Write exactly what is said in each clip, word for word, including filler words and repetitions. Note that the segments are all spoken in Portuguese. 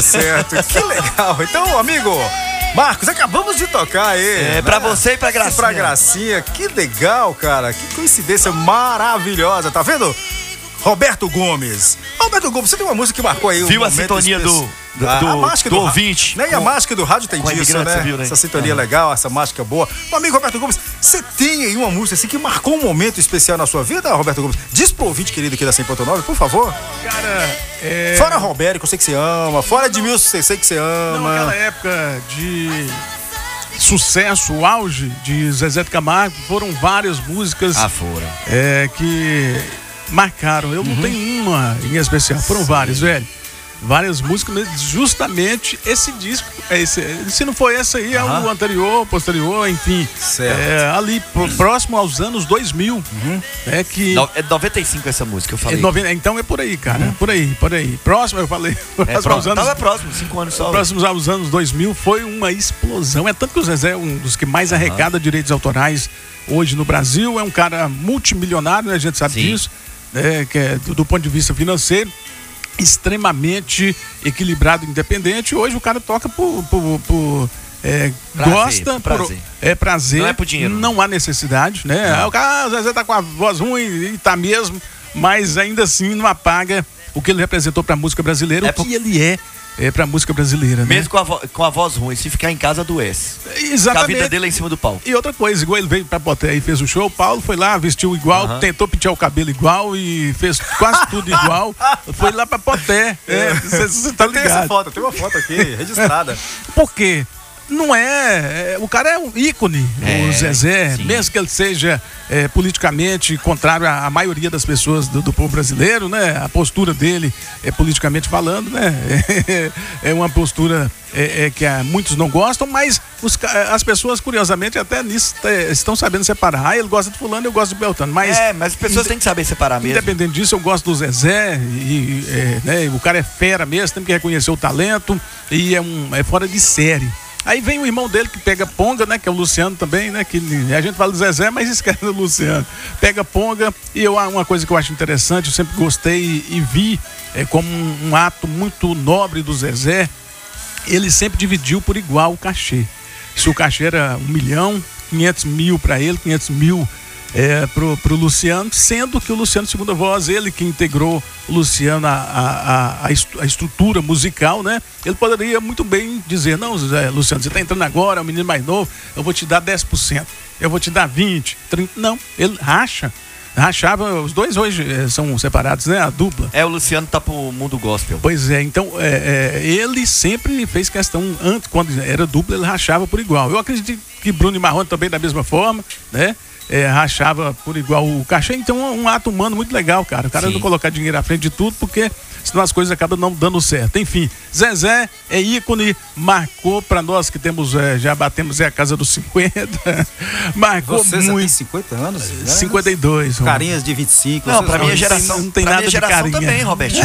Certo, que legal. Então, amigo Marcos, acabamos de tocar aí. É, né? pra você e pra Gracinha. Pra Gracinha, que legal, cara. Que coincidência maravilhosa, tá vendo? Roberto Gomes. Roberto Gomes, você tem uma música que marcou aí um Viu a momento sintonia especi... do, do, a, do, a mágica do do ouvinte. Né? E a mágica do rádio tem com disso, né? Viu, né? Essa sintonia uhum. legal, essa mágica boa. Meu amigo Roberto Gomes, você tem aí uma música assim que marcou um momento especial na sua vida, Roberto Gomes? Diz pro ouvinte querido aqui da cem ponto nove, por favor. Cara, é... Fora Roberto, que eu sei que você ama. Fora Edmilson, eu sei que você ama. Não, aquela época de sucesso, o auge de Zezé de Camargo, foram várias músicas. Ah, foram. É, que marcaram. Eu uhum. não tenho uma em especial, foram várias, velho. Várias músicas, justamente esse disco, esse, se não foi essa aí, é uhum. o anterior, posterior, enfim. Certo. É, ali, próximo aos anos dois mil. Uhum. É que... No, é noventa e cinco essa música, eu falei. É noventa, então é por aí, cara, uhum. por aí, por aí. Próximo, eu falei. É, próximo, aos anos, tava próximo, cinco anos só. Próximos aos anos dois mil, foi uma explosão. É tanto que o Zezé é um dos que mais arrecada uhum. direitos autorais hoje no Brasil. É um cara multimilionário, né? A gente sabe Sim. disso, né? Que é do, do ponto de vista financeiro. Extremamente equilibrado, independente. Hoje o cara toca por, por, por é, prazer, gosta, prazer. Por, é prazer. Não é por dinheiro. Não há necessidade, né? Não. O cara, às vezes tá com a voz ruim e tá mesmo, mas ainda assim não apaga o que ele representou pra música brasileira, é o que por... ele é. É pra música brasileira, mesmo né? com a, vo- com a voz ruim, se ficar em casa adoece. Exatamente. Com a vida dele é em cima do palco. E outra coisa, igual ele veio pra Poté e fez o show, o Paulo foi lá, vestiu igual, uhum. tentou pentear o cabelo igual e fez quase tudo igual. Foi lá pra Poté. É, você tá ligado. Tem essa foto, tem uma foto aqui, registrada. Por quê? Não é, é, o cara é um ícone, é, o Zezé, sim. mesmo que ele seja é, politicamente contrário à, à maioria das pessoas do, do povo brasileiro, né? A postura dele é politicamente falando, né? É, é uma postura é, é, que é, muitos não gostam, mas os, as pessoas, curiosamente, até nisso é, estão sabendo separar. Ah, ele gosta de fulano, eu gosto de Beltrano. Mas, é, mas as pessoas têm que saber separar mesmo. Independente disso, eu gosto do Zezé, e, é, né? O cara é fera mesmo, tem que reconhecer o talento e é, um, é fora de série. Aí vem o irmão dele que pega ponga, né? Que é o Luciano também, né? Que a gente fala do Zezé, mas esquece do Luciano. Pega ponga e eu, uma coisa que eu acho interessante, eu sempre gostei e, e vi é, como um, um ato muito nobre do Zezé, ele sempre dividiu por igual o cachê. Se o cachê era um milhão, quinhentos mil para ele, quinhentos mil é, pro, pro Luciano, sendo que o Luciano, segunda voz, ele que integrou o Luciano a, a, a, a estrutura musical, né? Ele poderia muito bem dizer, não, Zé, Luciano, você tá entrando agora, é um menino mais novo, eu vou te dar dez por cento, eu vou te dar vinte por cento, trinta por cento, não, ele racha. Rachava, os dois hoje é, são separados, né? A dupla. É, o Luciano tá pro mundo gospel. Pois é, então é, é, ele sempre fez questão, antes, quando era dupla, ele rachava por igual. Eu acredito que Bruno e Marrone também da mesma forma, né? É, rachava por igual o cachê, então é um ato humano muito legal, cara. O cara Sim. não colocar dinheiro à frente de tudo, porque senão as coisas acabam não dando certo. Enfim, Zezé é ícone, marcou pra nós que temos, é, já batemos é, a casa dos cinquenta, marcou Você muito. Você tem cinquenta anos? Né? cinquenta e dois. Carinhas de vinte e cinco. Não, pra minha geração, não tem pra nada minha de geração carinha. também, Robertinho.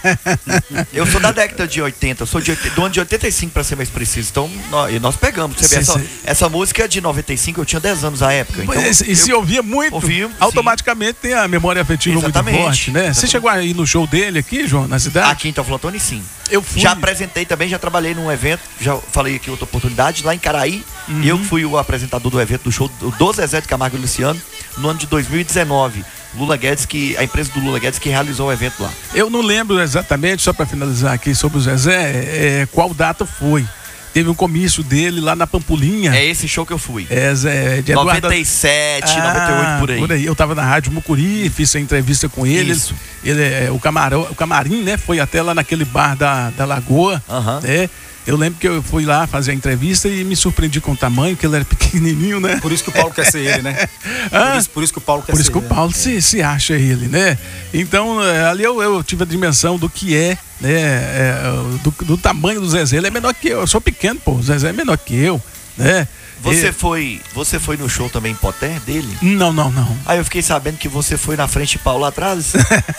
Eu sou da década de oitenta, eu sou de, do ano de oitenta e cinco pra ser mais preciso, então nós, e nós pegamos. Você vê, Sim, essa, sim. essa música é de noventa e cinco, eu tinha dez anos na época. Então, e, e eu, se ouvia muito, ouvia, automaticamente sim. tem a memória afetiva Exatamente. muito forte, né? Exatamente. Você chegou aí no show dele aqui, João, na cidade? Aqui em Teoflotone, sim. Eu fui. Já apresentei também, já trabalhei num evento, já falei aqui outra oportunidade, lá em Caraí. Uhum. Eu fui o apresentador do evento do show do Zezé de Camargo e Luciano no ano de dois mil e dezenove. Lula Guedes, que, a empresa do Lula Guedes que realizou o evento lá. Eu não lembro exatamente, só para finalizar aqui sobre o Zezé, é, qual data foi. Teve um comício dele lá na Pampulinha. É esse show que eu fui. É, Zé, de Eduardo... noventa e sete, ah, noventa e oito, por aí. Por aí. Eu tava na Rádio Mucuri, fiz a entrevista com ele. Isso. Ele, é, o, camarão, o camarim, né? Foi até lá naquele bar da, da Lagoa. Uhum. Né? Eu lembro que eu fui lá fazer a entrevista e me surpreendi com o tamanho, que ele era pequenininho, né? Por isso que o Paulo quer ser ele, né? Ah, por, isso, por isso que o Paulo quer por ser isso que o Paulo se, né? se acha ele, né? Então, ali eu, eu tive a dimensão do que é, né? É, do, do tamanho do Zezé. Ele é menor que eu. Eu sou pequeno, pô. O Zezé é menor que eu, né? Você, é... foi, você foi no show também em Poté dele? Não, não, não. Aí eu fiquei sabendo que você foi na frente de Paulo lá atrás.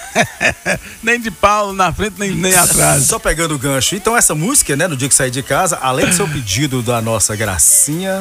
Nem de Paulo na frente, nem, nem atrás. Só pegando o gancho. Então essa música, né, no dia que saí de casa, além do seu pedido da nossa Gracinha,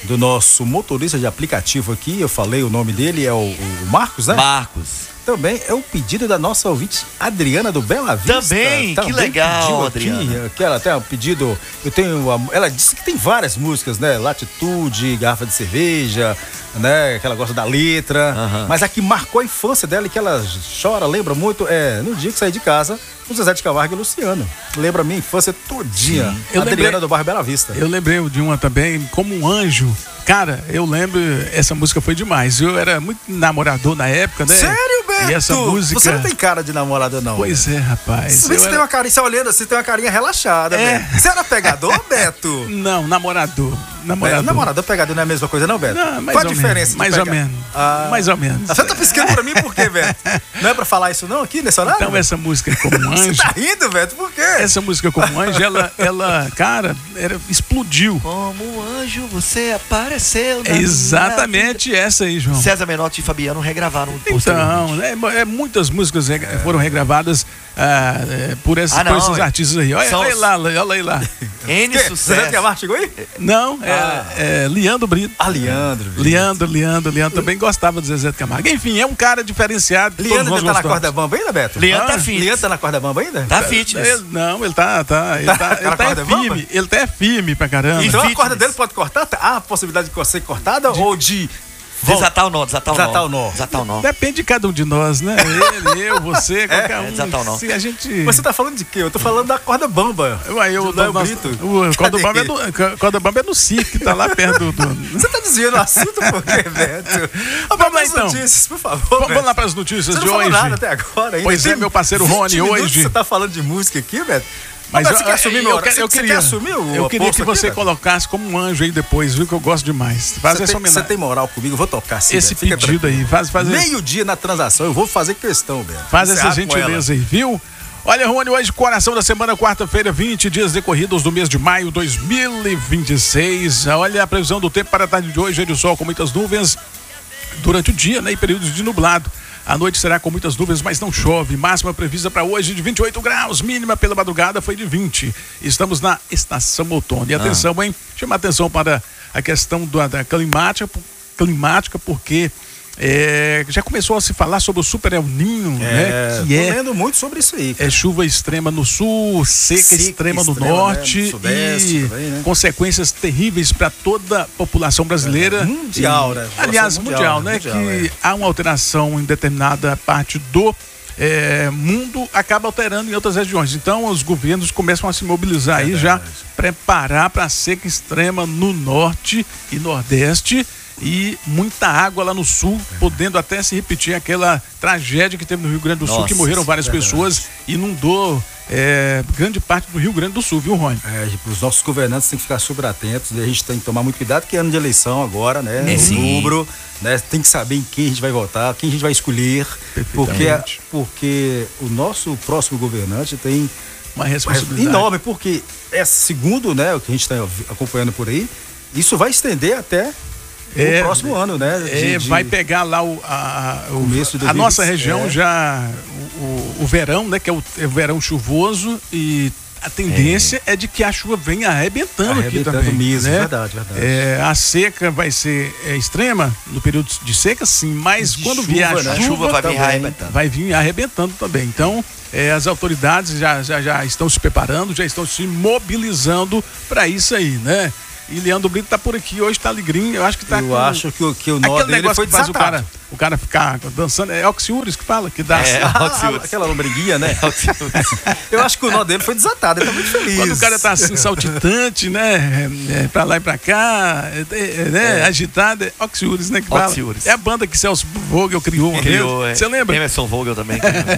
do nosso motorista de aplicativo aqui, eu falei o nome dele, é o, o Marcos, né? Marcos. Também é o pedido da nossa ouvinte Adriana do Bela Vista. Também, que legal, Adriana. Aqui, que ela tem um pedido, eu tenho, ela disse que tem várias músicas, né? Latitude, Garrafa de Cerveja, né? Que ela gosta da letra, uhum. Mas a que marcou a infância dela e que ela chora, lembra muito, é No Dia que Saí de Casa, com Zezé de Camargo e Luciano. Lembra a minha infância todinha. Eu Adriana lembrei, do bairro Bela Vista. Eu lembrei de uma também, Como um Anjo. Cara, eu lembro, essa música foi demais. Eu era muito namorador na época, né? Sério, Beto? E essa música... Você não tem cara de namorador, não. Pois é, rapaz. Você era... tem uma carinha, você olhando, você tem uma carinha relaxada, é. Beto. Você era pegador, Beto? Não, namorador. Namorador. É, namorador, pegador não é a mesma coisa, não, Beto? Não, mais Qual a ou diferença? Menos, mais pega... ou menos. Ah, mais ou menos. Você tá piscando pra mim por quê, Beto? Não é pra falar isso não aqui nesse horário? Então, essa música Como um Anjo... Você tá rindo, Beto? Por quê? Essa música Como um Anjo, ela, ela cara, era, explodiu. Como um anjo, você apareceu na Exatamente essa aí, João. César Menotti e Fabiano regravaram. Então, é, é, muitas músicas é. foram regravadas ah, é, por, esses, ah, não, por esses é. artistas aí. Olha, olha aí lá, olha aí lá. N sucesso. Zé Camargo chegou aí? Não, é, ah. é Leandro Brito. Ah, Leandro Brito. Leandro, Leandro, Leandro também gostava do Zezé de Camargo. Enfim, é um cara diferenciado. Leandro ainda tá na corda bamba ainda, Beto? Leandro ah, tá fitness. Leandro tá na corda bamba ainda? Tá fitness. Ele, não, ele tá, tá, ele tá, ele tá é firme. Ele tá é firme pra caramba. Então a corda dele pode cortar? Há a possibilidade de ser cortada de... ou de... Desatar o nó, desatar o nó. Desatar o nó. Desatar o nó. Depende de cada um de nós, né? Ele, eu, você, qualquer é, um. É desatar o nó. Se a gente... Você tá falando de quê? Eu tô falando da corda bamba. Ué, eu tô Brito. O corda bamba é no, corda bamba é no circo, que tá lá perto do... Você tá desviando o assunto por quê, Beto? Vamos lá então. Notícias, por favor, Vamos Beto. lá para as notícias você de não hoje. Não falou nada até agora ainda. Pois é, meu parceiro Rony, hoje... Você tá falando de música aqui, Beto? Mas Mas eu, você quer assumir eu, meu eu, eu você queria, quer assumir o Eu queria que você aqui, colocasse Como um Anjo aí depois, viu? Que eu gosto demais. Faz você essa tem, homenagem. Você tem moral comigo? Eu vou tocar sim, esse Beto, pedido aí. Faz, faz Meio-dia na transação, eu vou fazer questão, Beto. Faz essa gentileza aí, viu? Olha, Rony, hoje, coração da semana, quarta-feira, vinte dias decorridos do mês de maio de dois mil e vinte e seis. Olha a previsão do tempo para a tarde de hoje, dia de sol com muitas nuvens durante o dia, né? E períodos de nublado. A noite será com muitas nuvens, mas não chove. Máxima prevista para hoje de vinte e oito graus. Mínima pela madrugada foi de vinte. Estamos na estação outono. E atenção, ah. hein? Chama atenção para a questão da, da climática, climática, porque é, já começou a se falar sobre o Super El Niño, é, né? Que tô é, lendo muito sobre isso aí. Cara. É chuva extrema no sul, seca, seca extrema no extrema, norte, né? No sudeste, e também, né? Consequências terríveis para toda a população brasileira. É, mundial, e, né? Aliás, mundial, mundial, né? Mundial, que é. há uma alteração em determinada parte do é, mundo, acaba alterando em outras regiões. Então, os governos começam a se mobilizar é aí, verdade. já preparar para a seca extrema no norte e nordeste. E muita água lá no sul, podendo até se repetir aquela tragédia que teve no Rio Grande do Sul, Nossa, que morreram várias é pessoas e inundou é, grande parte do Rio Grande do Sul, viu, Rony? É, os nossos governantes têm que ficar super atentos, a gente tem que tomar muito cuidado, porque é ano de eleição agora, né? Em outubro, né? Tem que saber em quem a gente vai votar, quem a gente vai escolher, porque, porque o nosso próximo governante tem uma responsabilidade enorme, porque é segundo, né, o que a gente está acompanhando por aí, isso vai estender até É, o próximo ano, né? De, é, de... Vai pegar lá o, a, o, o a nossa região é. já, o, o verão, né? Que é o, é o verão chuvoso e a tendência é, é de que a chuva venha arrebentando, arrebentando aqui também. Mesmo, né? verdade, verdade. É, a seca vai ser é, extrema no período de seca, sim, mas de quando chuva, vier a chuva, né? a chuva vai, vir arrebentando. vai vir arrebentando também. Então, é, as autoridades já, já, já estão se preparando, já estão se mobilizando para isso aí, né? E Leandro Brito tá por aqui, hoje tá alegrinho, eu acho que tá Eu com... acho que, que o nó Aquele dele negócio foi que faz desatado. o cara, o cara ficar dançando, é oxiúris que fala, que dá... É, ah, aquela lombriguinha, né? Eu acho que o nó dele foi desatado, ele tá muito feliz. Quando o cara tá assim, saltitante, né, é, pra lá e pra cá, é, né, é. agitado, é oxiúris, né, que fala. Oxiúris. É a banda que Celso Vogel criou uma criou, vez. Você é. lembra? Emerson Vogel também.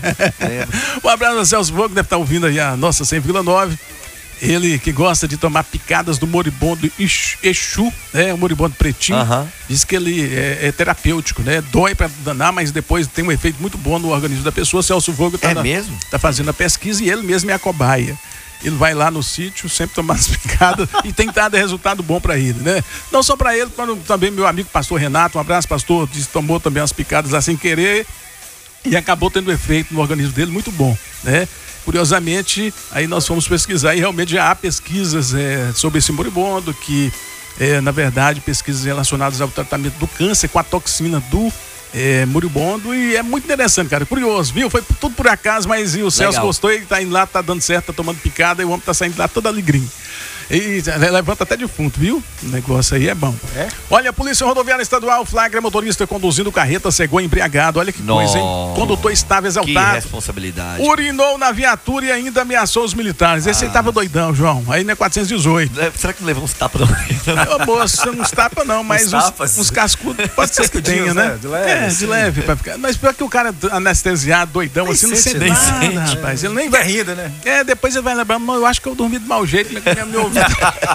Um abraço ao Celso Vogel, deve estar ouvindo aí a nossa cem vírgula nove. Ele que gosta de tomar picadas do moribundo Exu, né? O moribundo pretinho. Uh-huh. Diz que ele é, é terapêutico, né? Dói pra danar, mas depois tem um efeito muito bom no organismo da pessoa. Celso Vogel tá, é na, mesmo? tá fazendo a pesquisa e ele mesmo é a cobaia. Ele vai lá no sítio, sempre tomar as picadas e tem dado resultado bom para ele, né? Não só para ele, como também meu amigo pastor Renato. Um abraço, pastor. Diz, tomou também as picadas lá sem querer e acabou tendo um efeito no organismo dele muito bom, né? Curiosamente, aí nós fomos pesquisar e realmente já há pesquisas é, sobre esse moribundo que é, na verdade, pesquisas relacionadas ao tratamento do câncer com a toxina do É, moribundo, e é muito interessante, cara, curioso, viu? Foi tudo por acaso, mas e o Celso Legal. gostou, ele tá indo lá, tá dando certo, tá tomando picada, e o homem tá saindo lá todo alegrinho. E levanta até defunto, viu? O negócio aí é bom. É? Olha, a Polícia Rodoviária Estadual flagra motorista conduzindo carreta cegou embriagado. Olha que Nossa, coisa, hein? Condutor estava exaltado. Que responsabilidade. Urinou na viatura e ainda ameaçou os militares. Esse ah. aí tava doidão, João. Aí não é quatrocentos e dezoito. Será que não levou uns tapas não? Ô, moço, uns tapas não, mas uns, uns, uns cascudos pode ser que tenha, né? De leve, é, de sim. leve. Pra ficar. Mas pior que o cara anestesiado, doidão, Nem assim, não sente, sente nem nada, sente, rapaz. é. Ele nem Fica vai. rindo, né? É, depois ele vai lembrar, mas eu acho que eu dormi de mau jeito, minha, meu ouvido.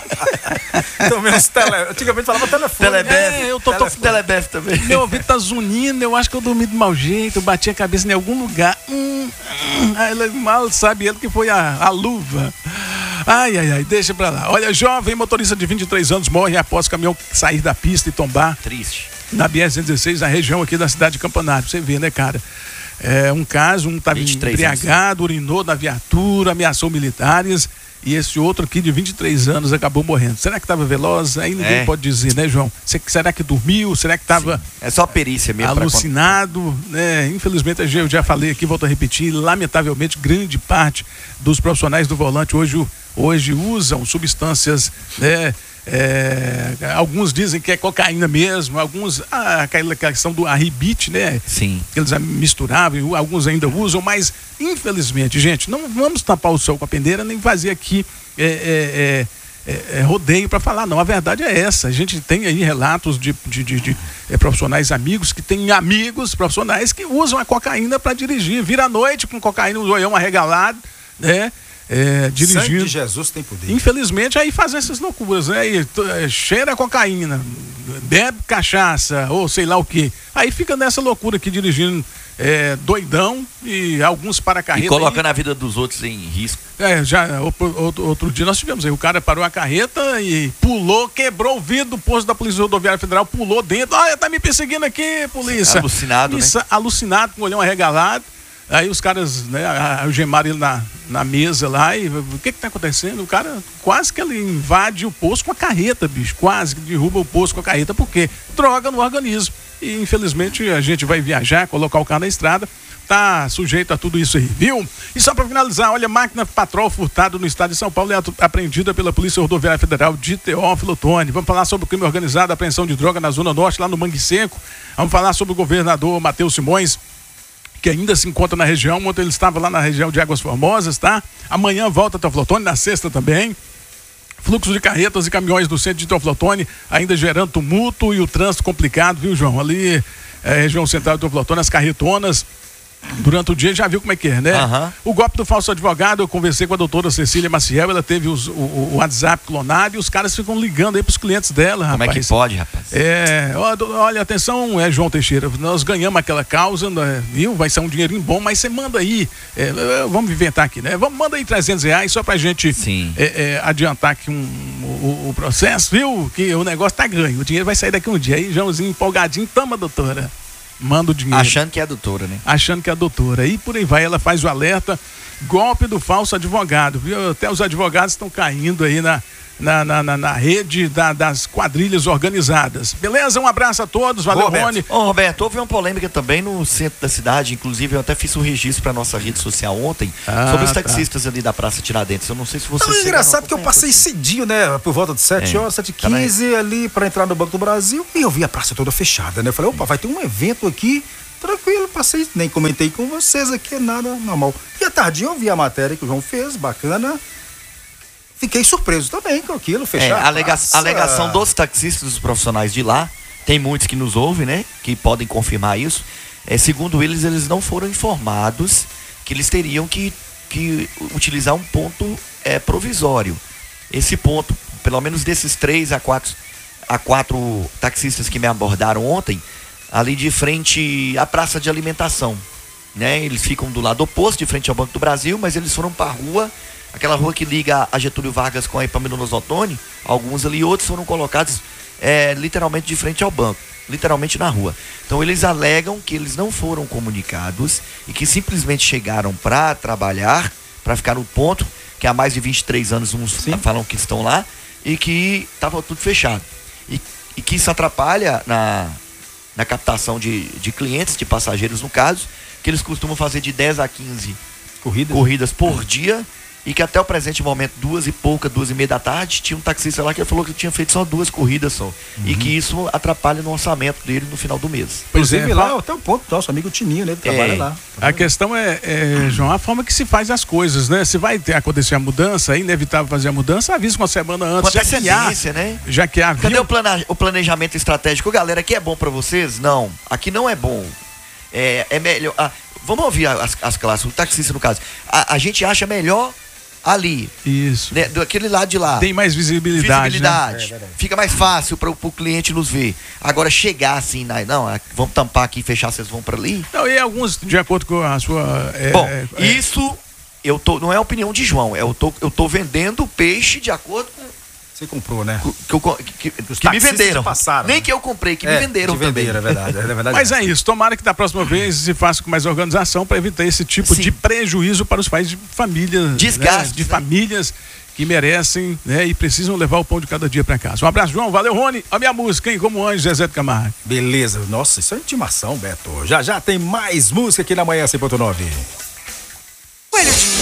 Tomei uns tele... Antigamente falava telefone. Telebef. É, eu tô, tô... Telebef também. Meu ouvido tá zunindo, eu acho que eu dormi de mau jeito, eu bati a cabeça em algum lugar. Hum, hum, aí ele mal sabe ele que foi a, a luva. Ai, ai, ai, deixa pra lá. Olha, jovem motorista de vinte e três anos morre após o caminhão sair da pista e tombar. Triste. Na B R cento e dezesseis, na região aqui da cidade de Campanário. Você vê, né, cara? É um caso, um estava embriagado, urinou na viatura, ameaçou militares. E esse outro aqui de vinte e três anos acabou morrendo. Será que estava veloz? Aí ninguém é. pode dizer, né, João? Será que dormiu? Será que estava... É só perícia mesmo. Alucinado, pra... né? Infelizmente, eu já falei aqui, volto a repetir, lamentavelmente, grande parte dos profissionais do volante hoje, hoje usam substâncias, né? É, alguns dizem que é cocaína mesmo, alguns, ah, aquela questão do arribite, né? Sim. Que eles misturavam, alguns ainda usam, mas infelizmente, gente, não vamos tapar o sol com a peneira, nem fazer aqui é, é, é, é, rodeio para falar, não. A verdade é essa. A gente tem aí relatos de, de, de, de é, profissionais amigos que têm amigos profissionais que usam a cocaína para dirigir, vira à noite com cocaína, um zoião arregalado, né? É, dirigindo. Sangue de Jesus tem poder. Infelizmente, aí fazem essas loucuras, né? E, é, cheira cocaína, bebe cachaça, ou sei lá o que. Aí fica nessa loucura aqui, dirigindo é, doidão e alguns para a carreta. E colocando aí a vida dos outros em risco. É, já outro, outro dia nós tivemos aí, o cara parou a carreta e pulou, quebrou o vidro do posto da Polícia Rodoviária Federal, pulou dentro. Olha, tá me perseguindo aqui, polícia. Alucinado, né? Alucinado, com o olhão arregalado. Aí os caras, né, algemaram ele na, na mesa lá e o que que tá acontecendo? O cara quase que ele invade o posto com a carreta, bicho, quase que derruba o posto com a carreta, porque droga no organismo. E infelizmente a gente vai viajar, colocar o carro na estrada, tá sujeito a tudo isso aí, viu? E só para finalizar, olha, máquina patrol furtada no estado de São Paulo é apreendida pela Polícia Rodoviária Federal de Teófilo Otoni. Vamos falar sobre o crime organizado, apreensão de droga na Zona Norte, lá no Mangue Seco. Vamos falar sobre o governador Matheus Simões, que ainda se encontra na região. Ontem ele estava lá na região de Águas Formosas, tá? Amanhã volta a Teófilo Otoni, na sexta também. Fluxo de carretas e caminhões do centro de Teófilo Otoni ainda gerando tumulto e o trânsito complicado, viu, João? Ali, é, região central de Teófilo Otoni, as carretonas. Durante o dia já viu como é que é, né? Uhum. O golpe do falso advogado, eu conversei com a doutora Cecília Maciel, ela teve os, o, o WhatsApp clonado e os caras ficam ligando aí pros clientes dela, rapaz. Como é que pode, rapaz? É, olha, atenção, é, João Teixeira, nós ganhamos aquela causa, né, viu? Vai ser um dinheirinho bom, mas você manda aí, é, vamos inventar aqui, né? Vamos, manda aí trezentos reais só pra gente é, é, adiantar aqui um, o, o processo, viu? Que o negócio tá ganho, o dinheiro vai sair daqui um dia. Aí, Joãozinho, empolgadinho, toma, doutora. Manda o dinheiro. Achando que é a doutora, né? Achando que é a doutora. E por aí vai, ela faz o alerta, golpe do falso advogado, viu? Até os advogados estão caindo aí na, na, na, na, na rede da, das quadrilhas organizadas. Beleza? Um abraço a todos, valeu, Roberto. Rony. Ô, Roberto, houve uma polêmica também no centro da cidade, inclusive eu até fiz um registro para nossa rede social ontem, ah, sobre os taxistas tá. ali da Praça Tiradentes. Eu não sei se você... Não, é engraçado que eu passei cedinho, né, por volta de sete horas, sete e quinze ali para entrar no Banco do Brasil e eu vi a praça toda fechada, né? Eu falei, opa, vai ter um evento aqui, tranquilo, passei, nem comentei com vocês aqui, nada normal. E à tardinha eu vi a matéria que o João fez, bacana. Fiquei surpreso também com aquilo, fechar é, a alega a alegação dos taxistas, dos profissionais de lá, tem muitos que nos ouvem, né, que podem confirmar isso. É, segundo eles, eles não foram informados que eles teriam que, que utilizar um ponto é, provisório. Esse ponto, pelo menos desses três a quatro, a quatro taxistas que me abordaram ontem, ali de frente à praça de alimentação, né? Eles ficam do lado oposto, de frente ao Banco do Brasil, mas eles foram para a rua, aquela rua que liga a Getúlio Vargas com a Epaminondas Ottoni, alguns ali, outros foram colocados é, literalmente de frente ao banco, literalmente na rua. Então eles alegam que eles não foram comunicados e que simplesmente chegaram para trabalhar, para ficar no ponto, que há mais de vinte e três anos uns Sim. falam que estão lá, e que estava tudo fechado. E, e que isso atrapalha na, na captação de, de clientes, de passageiros no caso, que eles costumam fazer de dez a quinze Corrida. corridas por dia, e que até o presente momento, duas e pouca, duas e meia da tarde, tinha um taxista lá que falou que tinha feito só duas corridas só. Uhum. E que isso atrapalha no orçamento dele no final do mês. Pois é, lá até o ponto do nosso amigo Tininho, né? Ele trabalha é. lá. A questão é, é, João, a forma que se faz as coisas, né? Se vai ter, acontecer a mudança, é inevitável fazer a mudança, avisa uma semana antes. Com antecedência, né? Já que há. Cadê o, plana, o planejamento estratégico? Galera, aqui é bom pra vocês? Não. Aqui não é bom. É, é melhor. Ah, vamos ouvir as, as classes, o taxista no caso. A, a gente acha melhor ali. Isso. Né, daquele lado de lá. Tem mais visibilidade. Visibilidade. Né? É, Fica mais fácil para o cliente nos ver. Agora, chegar assim, né, não, vamos tampar aqui e fechar, vocês vão para ali. Não, e alguns, de acordo com a sua. É, Bom, é, isso eu tô, não é a opinião de João. Eu tô, eu tô vendendo peixe de acordo com. Você comprou, né? Que, eu, que, que, que me venderam. Passaram, Nem né? que eu comprei, que é, me venderam que também. Venderam, é verdade, é verdade. Mas é isso, tomara que da próxima vez se faça com mais organização para evitar esse tipo Sim. de prejuízo para os pais de família. Desgaste. Né? De famílias que merecem, né? E precisam levar o pão de cada dia para casa. Um abraço, João. Valeu, Rony. A minha música, hein? Como Anjo, Zezé de Camargo. Beleza. Nossa, isso é intimação, Beto. Já já tem mais música aqui na Manhã cem ponto nove.